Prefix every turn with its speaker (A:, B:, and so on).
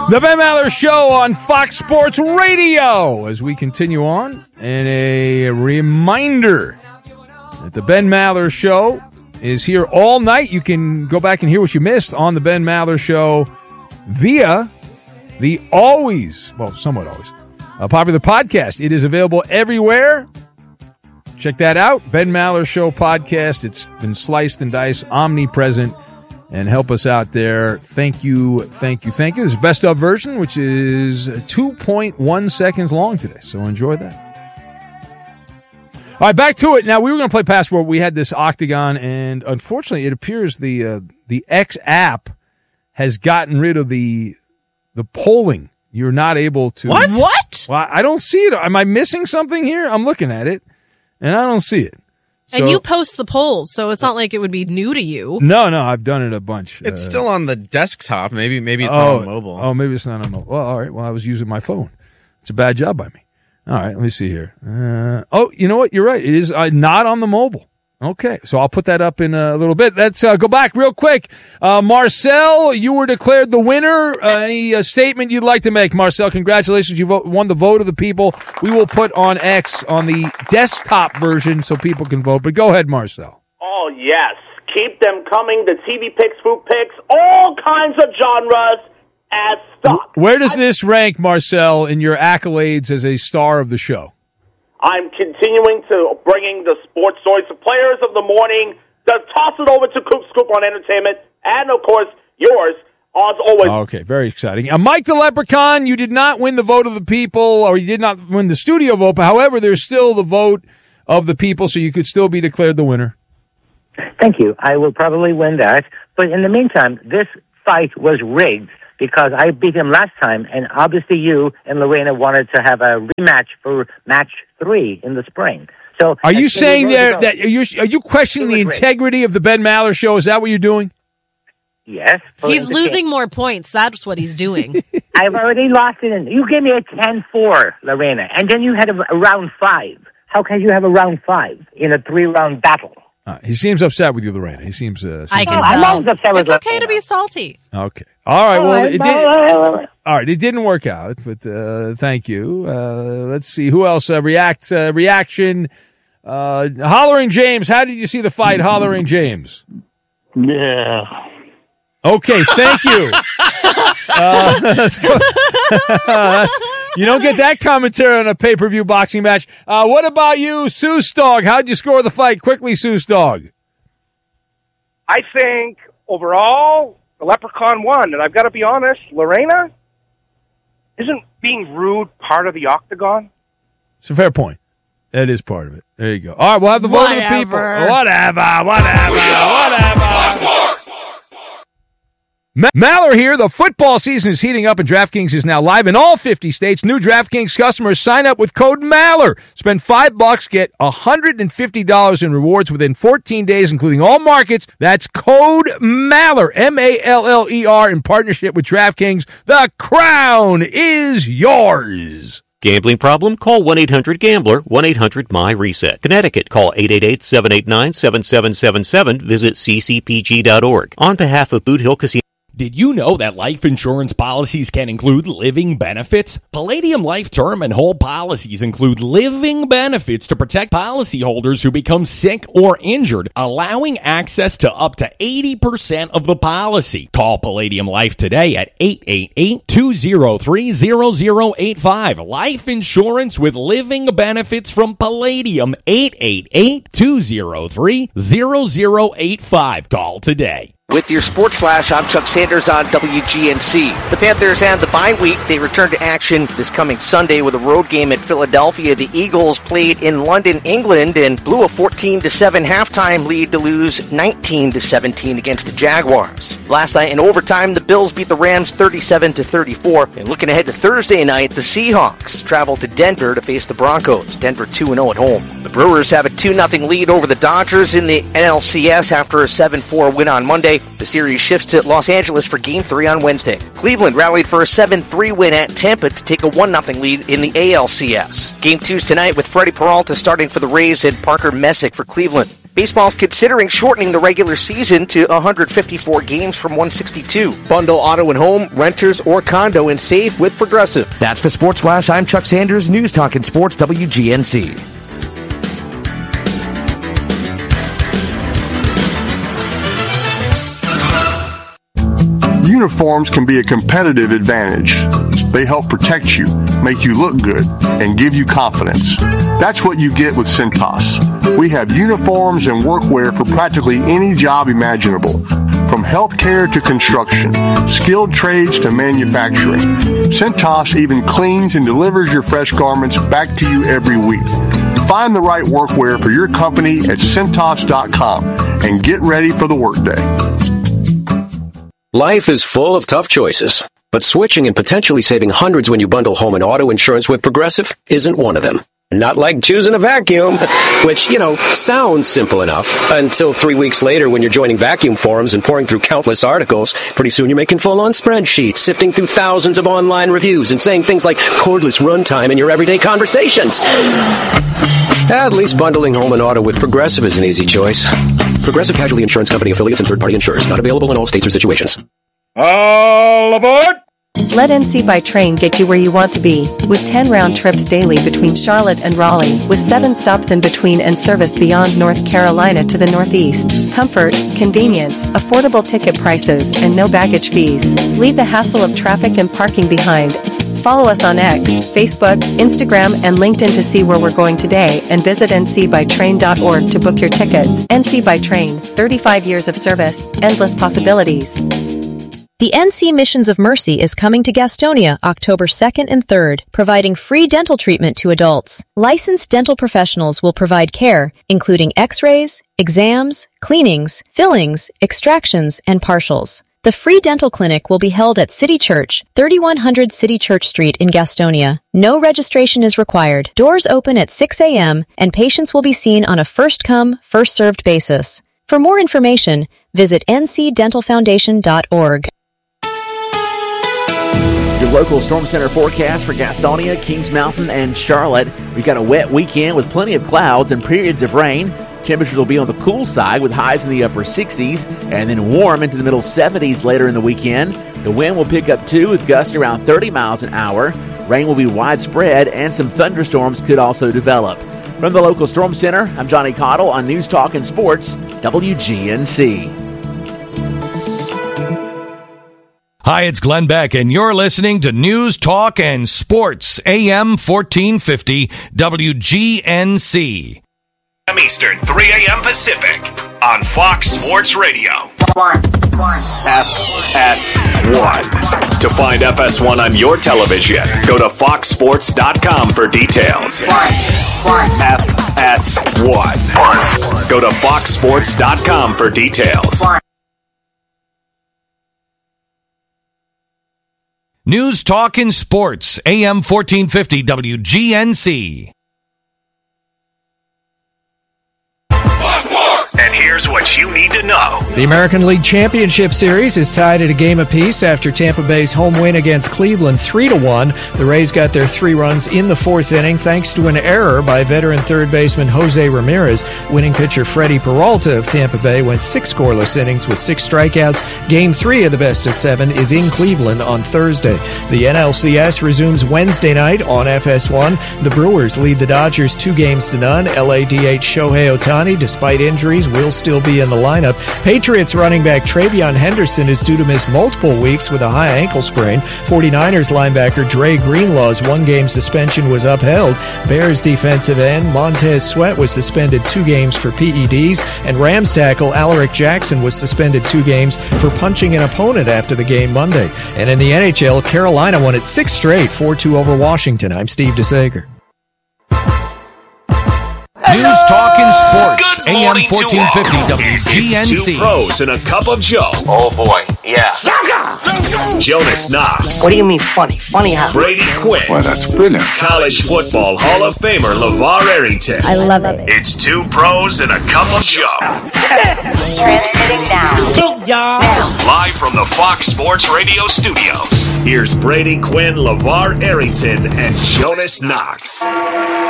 A: The Ben Maller Show on Fox Sports Radio as we continue on. And a reminder that the Ben Maller Show is here all night. You can go back and hear what you missed on the Ben Maller Show via the somewhat always popular podcast. It is available everywhere. Check that out. Ben Maller Show podcast. It's been sliced and diced, omnipresent. And help us out there. Thank you. This is the best of version, which is 2.1 seconds long today. So enjoy that. All right, back to it. Now, we were going to play Passport. We had this Octagon, and unfortunately, it appears the X app has gotten rid of the polling. You're not able to.
B: What?
A: Well, I don't see it. Am I missing something here? I'm looking at it, and I don't see it. So,
B: and you post the polls, so it's not like it would be new to you.
A: No, I've done it a bunch.
C: It's still on the desktop. Maybe it's not on mobile.
A: Oh, maybe it's not on mobile. Well, all right. Well, I was using my phone. It's a bad job by me. All right, let me see here. You know what? You're right. It is not on the mobile. Okay, so I'll put that up in a little bit. Let's go back real quick. Marcel, you were declared the winner. Any statement you'd like to make? Marcel, congratulations. You won the vote of the people. We will put on X on the desktop version so people can vote. But go ahead, Marcel.
D: Oh, yes. Keep them coming. The TV picks, food picks, all kinds of genres as stock.
A: Where does this rank, Marcel, in your accolades as a star of the show?
D: I'm continuing to bringing the sports stories to players of the morning. Just toss it over to Coop Scoop on entertainment. And, of course, yours, as always.
A: Okay, very exciting. Mike the Leprechaun, you did not win the vote of the people, or you did not win the studio vote. But however, there's still the vote of the people, so you could still be declared the winner.
E: Thank you. I will probably win that. But in the meantime, this fight was rigged because I beat him last time, and obviously you and Lorena wanted to have a rematch for match 3 in the spring. So,
A: are you saying that are you questioning the integrity of the Ben Maller Show? Is that what you're doing?
E: Yes.
B: He's losing more points. That's what he's doing.
E: I've already lost it. You gave me a 10-4, Lorena, and then you had a round 5. How can you have a round 5 in a 3-round battle?
A: He seems upset with you, Lorena. He seems.
B: I can tell. It's okay to be salty.
A: Okay. All right. Well, it didn't work out, but thank you. Let's see who else reaction. Hollering James. How did you see the fight, Hollering James?
F: Yeah.
A: Okay. Thank you. Let's go. You don't get that commentary on a pay-per-view boxing match. What about you, Seuss Dog? How'd you score the fight? Quickly, Seuss Dog.
G: I think overall, the Leprechaun won. And I've got to be honest, Lorena, isn't being rude part of the Octagon?
A: It's a fair point. That is part of it. There you go. All right, we'll have the vote of the people. Whatever. Maller here. The football season is heating up, and DraftKings is now live in all 50 states. New DraftKings customers sign up with code Maller. Spend $5, get $150 in rewards within 14 days, including all markets. That's code Maller, M-A-L-L-E-R, in partnership with DraftKings. The crown is yours.
H: Gambling problem? Call 1-800-GAMBLER, 1-800-MY-RESET. Connecticut, call 888-789-7777. Visit ccpg.org. On behalf of Boot Hill Casino.
I: Did you know that life insurance policies can include living benefits? Palladium Life Term and Whole policies include living benefits to protect policyholders who become sick or injured, allowing access to up to 80% of the policy. Call Palladium Life today at 888-203-0085. Life insurance with living benefits from Palladium, 888-203-0085. Call today.
J: With your Sports Flash, I'm Chuck Sanders on WGNC. The Panthers had the bye week. They return to action this coming Sunday with a road game at Philadelphia. The Eagles played in London, England, and blew a 14-7 halftime lead to lose 19-17 against the Jaguars. Last night in overtime, the Bills beat the Rams 37-34. And looking ahead to Thursday night, the Seahawks travel to Denver to face the Broncos. Denver 2-0 at home. The Brewers have a 2-0 lead over the Dodgers in the NLCS after a 7-4 win on Monday. The series shifts to Los Angeles for Game 3 on Wednesday. Cleveland rallied for a 7-3 win at Tampa to take a 1-0 lead in the ALCS. Game 2's tonight with Freddie Peralta starting for the Rays and Parker Messick for Cleveland. Baseball's considering shortening the regular season to 154 games from 162. Bundle auto and home, renters, or condo and save with Progressive. That's the Sports Flash. I'm Chuck Sanders, News Talking Sports, WGNC.
F: Uniforms can be a competitive advantage. They help protect you, make you look good, and give you confidence. That's what you get with Cintas. We have uniforms and workwear for practically any job imaginable, from healthcare to construction, skilled trades to manufacturing. Cintas even cleans and delivers your fresh garments back to you every week. Find the right workwear for your company at Cintas.com and get ready for the workday.
K: Life is full of tough choices, but switching and potentially saving hundreds when you bundle home and auto insurance with Progressive isn't one of them. Not like choosing a vacuum, which, sounds simple enough until 3 weeks later when you're joining vacuum forums and pouring through countless articles. Pretty soon you're making full-on spreadsheets, sifting through thousands of online reviews and saying things like cordless runtime in your everyday conversations. At least bundling home and auto with Progressive is an easy choice. Progressive Casualty Insurance Company affiliates and third-party insurers. Not available in all states or situations.
L: All aboard!
M: Let NC by Train get you where you want to be, with 10 round trips daily between Charlotte and Raleigh, with 7 stops in between and service beyond North Carolina to the Northeast. Comfort, convenience, affordable ticket prices, and no baggage fees. Leave the hassle of traffic and parking behind. Follow us on X, Facebook, Instagram, and LinkedIn to see where we're going today, and visit ncbytrain.org to book your tickets. NC by Train, 35 years of service, endless possibilities.
N: The NC Missions of Mercy is coming to Gastonia October 2nd and 3rd, providing free dental treatment to adults. Licensed dental professionals will provide care, including x-rays, exams, cleanings, fillings, extractions, and partials. The free dental clinic will be held at City Church, 3100 City Church Street in Gastonia. No registration is required. Doors open at 6 a.m., and patients will be seen on a first-come, first-served basis. For more information, visit ncdentalfoundation.org.
O: Your local Storm Center forecast for Gastonia, Kings Mountain, and Charlotte. We've got a wet weekend with plenty of clouds and periods of rain. Temperatures will be on the cool side with highs in the upper 60s and then warm into the middle 70s later in the weekend. The wind will pick up too with gusts around 30 miles an hour. Rain will be widespread and some thunderstorms could also develop. From the local Storm Center, I'm Johnny Cottle on News Talk and Sports, WGNC.
P: Hi, it's Glenn Beck, and you're listening to News, Talk, and Sports, AM 1450, WGNC.
Q: Eastern, 3 a.m. Pacific, on Fox Sports Radio. FS1. To find FS1 on your television, go to foxsports.com for details. FS1. Go to foxsports.com for details.
P: News, Talk, and Sports, AM 1450, WGNC.
Q: And here's what you need to know.
R: The American League Championship Series is tied at a game apiece after Tampa Bay's home win against Cleveland 3-1. The Rays got their 3 runs in the 4th inning thanks to an error by veteran third baseman Jose Ramirez. Winning pitcher Freddie Peralta of Tampa Bay went 6 scoreless innings with 6 strikeouts. Game 3 of the best-of-7 is in Cleveland on Thursday. The NLCS resumes Wednesday night on FS1. The Brewers lead the Dodgers 2-0. LADH Shohei Ohtani, despite injuries, will still be in the lineup. Patriots running back TreVeyon Henderson is due to miss multiple weeks with a high ankle sprain. 49ers linebacker Dre Greenlaw's 1-game suspension was upheld. Bears defensive end Montez Sweat was suspended 2 games for PEDs, and Rams tackle Alaric Jackson was suspended 2 games for punching an opponent after the game Monday. And in the NHL, Carolina won its 6th straight, 4-2 over Washington. I'm Steve DeSager.
P: News, Talk, and Sports, AM 1450, WGNC.
Q: It's 2 pros and a cup of Joe.
J: Oh, boy. Yeah.
Q: Jonas Knox.
J: What do you mean funny? Funny how?
Q: Brady Quinn.
F: Well, that's brilliant.
Q: College football Hall of Famer LeVar Arrington.
B: I love it.
Q: It's 2 pros and a cup of Joe.
S: Transmitting now.
Q: Live from the Fox Sports Radio studios. Here's Brady Quinn, LeVar Arrington, and Jonas Knox.